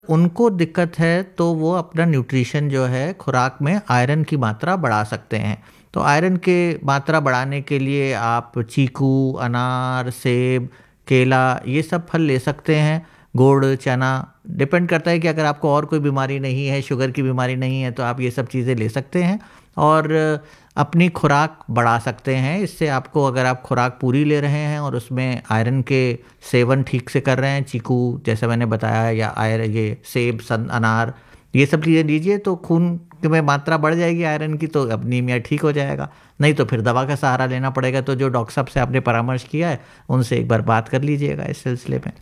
उनको दिक्कत है तो वो अपना न्यूट्रिशन जो है खुराक में आयरन की मात्रा बढ़ा सकते हैं। तो आयरन के मात्रा बढ़ाने के लिए आप चीकू, अनार, सेब, केला ये सब फल ले सकते हैं। गुड़, चना, डिपेंड करता है कि अगर आपको और कोई बीमारी नहीं है, शुगर की बीमारी नहीं है, तो आप ये सब चीज़ें ले सकते हैं और अपनी खुराक बढ़ा सकते हैं। इससे आपको, अगर आप खुराक पूरी ले रहे हैं और उसमें आयरन के सेवन ठीक से कर रहे हैं, चीकू जैसे मैंने बताया, या ये सेब, अनार, ये सब चीज़ें लीजिए तो खून में मात्रा बढ़ जाएगी आयरन की, तो एनीमिया ठीक हो जाएगा। नहीं तो फिर दवा का सहारा लेना पड़ेगा। तो जो डॉक्टर साहब से आपने परामर्श किया है उनसे एक बार बात कर लीजिएगा इस सिलसिले में।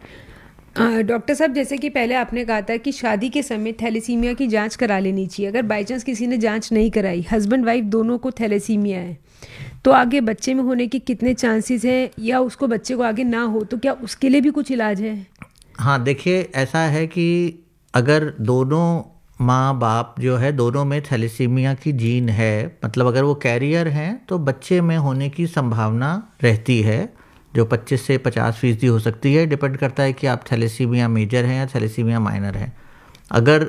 डॉक्टर साहब, जैसे कि पहले आपने कहा था कि शादी के समय थैलेसीमिया की जांच करा लेनी चाहिए। अगर बाई चांस किसी ने जांच नहीं कराई, हस्बैंड वाइफ दोनों को थैलेसीमिया है, तो आगे बच्चे में होने के कितने चांसेस हैं, या उसको बच्चे को आगे ना हो तो क्या उसके लिए भी कुछ इलाज है? हाँ, देखिए ऐसा है कि अगर दोनों माँ बाप जो है दोनों में थैलेसीमिया की जीन है, मतलब अगर वो कैरियर हैं, तो बच्चे में होने की संभावना रहती है, जो 25 से 50% हो सकती है। डिपेंड करता है कि आप थैलेसीमिया मेजर हैं या थैलेसीमिया माइनर हैं। अगर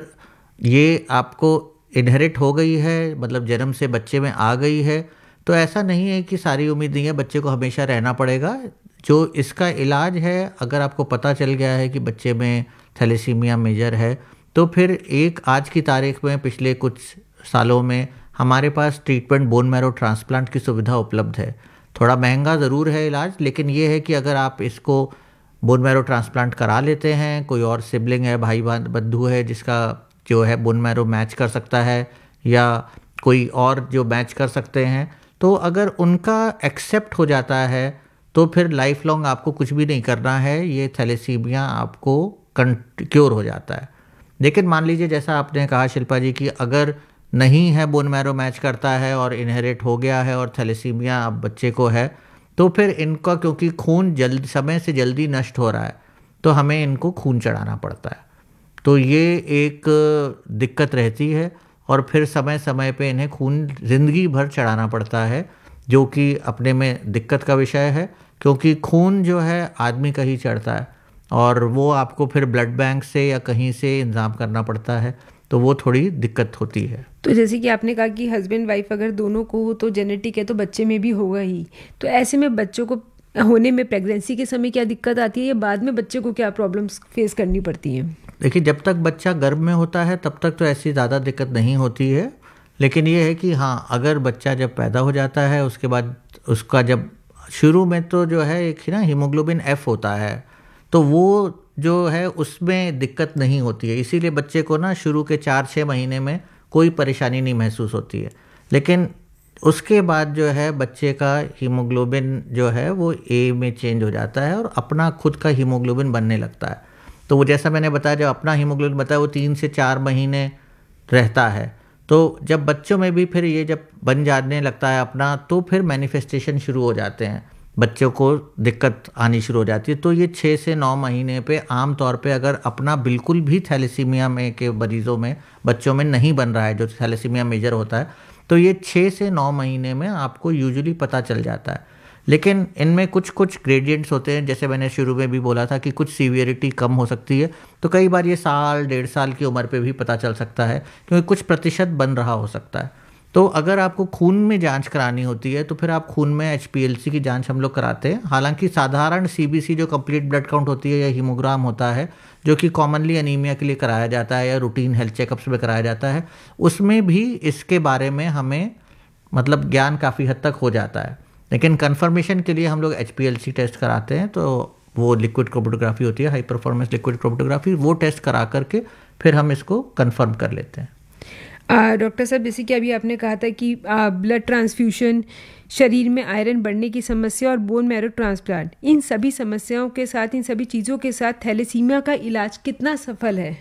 ये आपको इनहेरिट हो गई है, मतलब जन्म से बच्चे में आ गई है, तो ऐसा नहीं है कि सारी उम्मीद नहीं है, बच्चे को हमेशा रहना पड़ेगा। जो इसका इलाज है, अगर आपको पता चल गया है कि बच्चे में थैलेसीमिया मेजर है, तो फिर आज की तारीख में पिछले कुछ सालों में हमारे पास ट्रीटमेंट बोन मैरो ट्रांसप्लांट की सुविधा उपलब्ध है। थोड़ा महंगा ज़रूर है इलाज, लेकिन ये है कि अगर आप इसको बोन मैरो ट्रांसप्लांट करा लेते हैं, कोई और सिबलिंग है, भाई बंधु है जिसका जो है बोन मैरो मैच कर सकता है, या कोई और जो मैच कर सकते हैं, तो अगर उनका एक्सेप्ट हो जाता है तो फिर लाइफ लॉन्ग आपको कुछ भी नहीं करना है, ये थैलेसीमिया आपको क्योर हो जाता है। लेकिन मान लीजिए जैसा आपने कहा शिल्पा जी, कि अगर नहीं है, बोन मैरो मैच करता है और इनहेरिट हो गया है और थैलेसीमिया अब बच्चे को है, तो फिर इनका, क्योंकि खून समय से जल्दी नष्ट हो रहा है, तो हमें इनको खून चढ़ाना पड़ता है। तो ये एक दिक्कत रहती है, और फिर समय समय पे इन्हें खून ज़िंदगी भर चढ़ाना पड़ता है, जो कि अपने में दिक्कत का विषय है, क्योंकि खून जो है आदमी का ही चढ़ता है और वो आपको फिर ब्लड बैंक से या कहीं से इंतज़ाम करना पड़ता है, तो वो थोड़ी दिक्कत होती है। तो जैसे कि आपने कहा कि हस्बैंड वाइफ अगर दोनों को हो तो जेनेटिक है, तो बच्चे में भी होगा ही। तो ऐसे में बच्चों को होने में प्रेगनेंसी के समय क्या दिक्कत आती है, या बाद में बच्चे को क्या प्रॉब्लम्स फेस करनी पड़ती हैं? देखिए, जब तक बच्चा गर्भ में होता है तब तक तो ऐसी ज़्यादा दिक्कत नहीं होती है, लेकिन ये है कि हाँ, अगर बच्चा जब पैदा हो जाता है, उसके बाद उसका जब शुरू में तो जो है एक ना हीमोग्लोबिन F होता है, तो वो जो है उसमें दिक्कत नहीं होती है, इसीलिए बच्चे को ना शुरू के 4-6 महीने में कोई परेशानी नहीं महसूस होती है। लेकिन उसके बाद जो है बच्चे का हीमोग्लोबिन जो है वो A में चेंज हो जाता है और अपना खुद का हीमोग्लोबिन बनने लगता है। तो वो जैसा मैंने बताया, जब अपना हीमोग्लोबिन बनता है वो 3 से 4 महीने रहता है। तो जब बच्चों में भी फिर ये जब बन जाने लगता है अपना, तो फिर मैनिफेस्टेशन शुरू हो जाते हैं, बच्चों को दिक्कत आनी शुरू हो जाती है। तो ये 6 से 9 महीने पे आम तौर पे अगर अपना बिल्कुल भी थैलेसीमिया में के मरीज़ों में, बच्चों में नहीं बन रहा है, जो थैलेसीमिया मेजर होता है, तो ये 6 से 9 महीने में आपको यूजुअली पता चल जाता है। लेकिन इनमें कुछ कुछ ग्रेडियंट्स होते हैं, जैसे मैंने शुरू में भी बोला था कि कुछ सीवियरिटी कम हो सकती है, तो कई बार ये साल 1.5 साल की उम्र पे भी पता चल सकता है, क्योंकि कुछ प्रतिशत बन रहा हो सकता है। तो अगर आपको खून में जांच करानी होती है तो फिर आप खून में HPLC की जांच हम लोग कराते हैं। हालांकि साधारण CBC जो कंप्लीट ब्लड काउंट होती है, या हीमोग्राम होता है, जो कि कॉमनली एनीमिया के लिए कराया जाता है या रूटीन हेल्थ चेकअप्स में कराया जाता है, उसमें भी इसके बारे में हमें मतलब ज्ञान काफ़ी हद तक हो जाता है। लेकिन कन्फर्मेशन के लिए हम लोग HPLC टेस्ट कराते हैं, तो वो लिक्विड क्रोमेटोग्राफी होती है, हाई परफॉर्मेंस लिक्विड क्रोमेटोग्राफी, वो टेस्ट करा करके फिर हम इसको कन्फर्म कर लेते हैं। डॉक्टर साहब, जैसे कि अभी आपने कहा था कि ब्लड ट्रांसफ्यूशन, शरीर में आयरन बढ़ने की समस्या और बोन मैरो ट्रांसप्लांट, इन सभी समस्याओं के साथ, इन सभी चीज़ों के साथ थैलेसीमिया का इलाज कितना सफल है?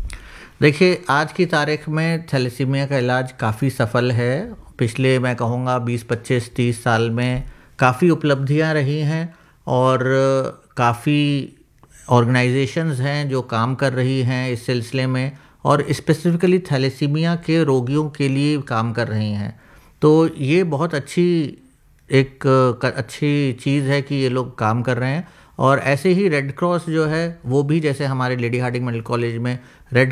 देखिए, आज की तारीख में थैलेसीमिया का इलाज काफ़ी सफल है। पिछले मैं कहूँगा 20-25-30 साल में काफ़ी उपलब्धियाँ रही हैं, और काफ़ी ऑर्गेनाइजेशंस हैं जो काम कर रही हैं इस सिलसिले में, और स्पेसिफिकली थैलेसीमिया के रोगियों के लिए काम कर रही हैं। तो ये बहुत अच्छी चीज़ है कि ये लोग काम कर रहे हैं, और ऐसे ही रेड क्रॉस जो है वो भी, जैसे हमारे लेडी हार्डिंग मेडिकल कॉलेज में रेड